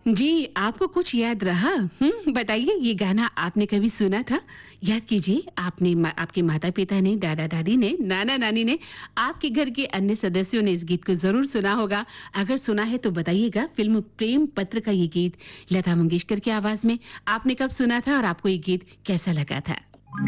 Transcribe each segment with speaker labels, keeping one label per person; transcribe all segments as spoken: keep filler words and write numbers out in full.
Speaker 1: जी, आपको कुछ याद रहा? हुँ, बताइए ये गाना आपने कभी सुना था? याद कीजिए आपने मा आपके माता-पिता ने, दादा-दादी ने, नाना-नानी ने, आपके घर के अन्य सदस्यों ने इस गीत को ज़रूर सुना होगा। अगर सुना है तो बताइएगा। फ़िल्म प्रेम पत्र का ये गीत लता मंगेशकर की आवाज़ में आपने कब सुना था और आपको ये गीत कैसा लगा था?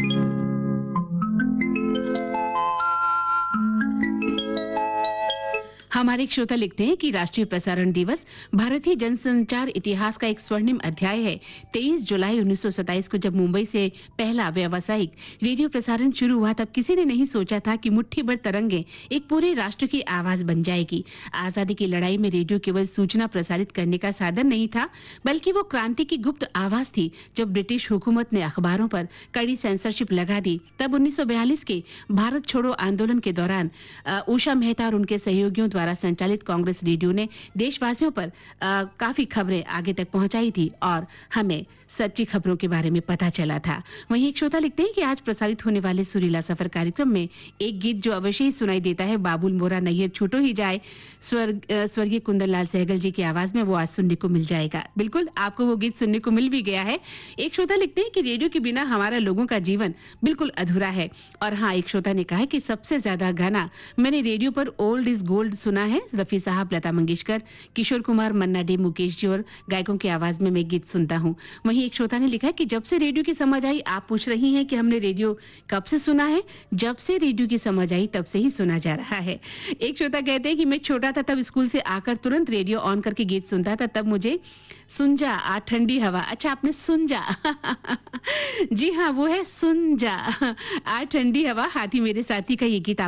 Speaker 1: हमारे एक श्रोता लिखते हैं कि राष्ट्रीय प्रसारण दिवस भारतीय जनसंचार इतिहास का एक स्वर्णिम अध्याय है। तेईस जुलाई उन्नीस सौ सत्ताईस को जब मुंबई से पहला व्यावसायिक रेडियो प्रसारण शुरू हुआ तब किसी ने नहीं सोचा था कि मुट्ठी भर तरंगे एक पूरे राष्ट्र की आवाज बन जाएगी। आजादी की लड़ाई में रेडियो केवल सूचना प्रसारित करने का साधन नहीं था, बल्कि वो क्रांति की गुप्त आवाज थी। जब ब्रिटिश हुकूमत ने अखबारों पर कड़ी सेंसरशिप लगा दी तब उन्नीस सौ बयालीस के भारत छोड़ो आंदोलन के दौरान अ, उषा मेहता और उनके सहयोगियों द्वारा संचालित कांग्रेस रेडियो ने देशवासियों पर आ, काफी खबरें आगे तक पहुंचाई थी और हमें सच्ची खबरों के बारे में पता चला था। वहीं एक श्रोता लिखते हैं कि आज प्रसारित होने वाले सुरीला सफर कार्यक्रम में एक गीत जो अवश्य ही सुनाई देता है, बाबुल मोरा नैयर छूटो ही जाए, स्वर्ग अ, स्वर्गीय कुंदन लाल सहगल जी की आवाज में वो आज सुनने को मिल जाएगा। बिल्कुल आपको वो गीत सुनने को मिल भी गया है। एक श्रोता लिखते हैं कि रेडियो के बिना हमारा लोगों का जीवन बिल्कुल अधूरा है। और हाँ, एक श्रोता ने कहा है कि सबसे ज्यादा गाना मैंने रेडियो पर ओल्ड इज गोल्ड सुना है। रफी साहब, लता मंगेशकर, किशोर कुमार, मन्ना डे, मुकेश जी और गायकों की आवाज में मैं गीत सुनता हूँ। वहीं एक श्रोता ने लिखा है कि जब से रेडियो की समझ आई, आप पूछ रही हैं कि हमने रेडियो कब से सुना है? जब से रेडियो की समझ आई तब से ही सुना जा रहा है। एक श्रोता कहते हैं कि मैं छोटा था तब स्कूल से आकर तुरंत रेडियो ऑन करके गीत सुनता था, तब मुझे सुन जा आ ठंडी हवा। अच्छा, आपने सुन जा जी हाँ, वो है सुन जा आ ठंडी हवा, हाथी मेरे साथी का ये गीत आप